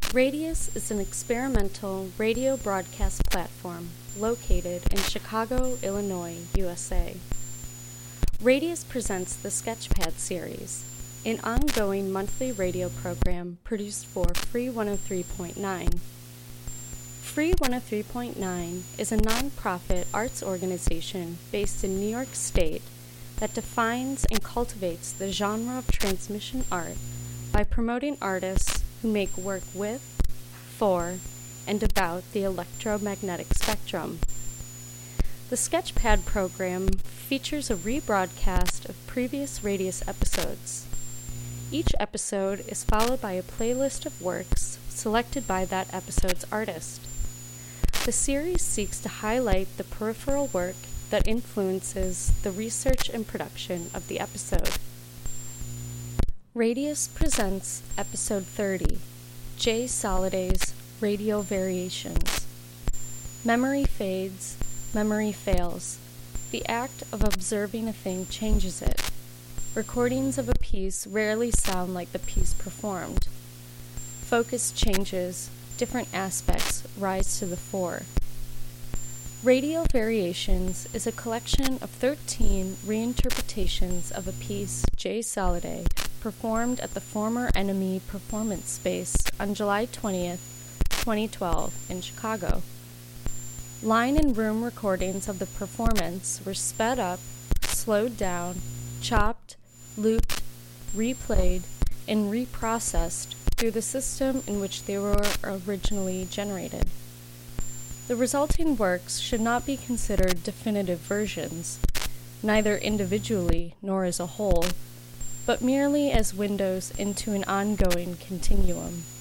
Radius is an experimental radio broadcast platform located in Chicago, Illinois, USA. Radius presents the Sketchpad series, an ongoing monthly radio program produced for Free 103.9. Free 103.9 is a nonprofit arts organization based in New York State that defines and cultivates the genre of transmission art by promoting artists who make work with, for, and about the electromagnetic spectrum. The Sketchpad program features a rebroadcast of previous Radius episodes. Each episode is followed by a playlist of works selected by that episode's artist. The series seeks to highlight the peripheral work that influences the research and production of the episode. Radius presents Episode 30, Jay Soliday's Radio Variations. Memory fades, memory fails. The act of observing a thing changes it. Recordings of a piece rarely sound like the piece performed. Focus changes, different aspects rise to the fore. Radio Variations is a collection of 13 reinterpretations of a piece Jay Soliday performed at the former Enemy Performance Space on July 20th, 2012 in Chicago. Line and room recordings of the performance were sped up, slowed down, chopped, looped, replayed, and reprocessed through the system in which they were originally generated. The resulting works should not be considered definitive versions, neither individually nor as a whole, but merely as windows into an ongoing continuum.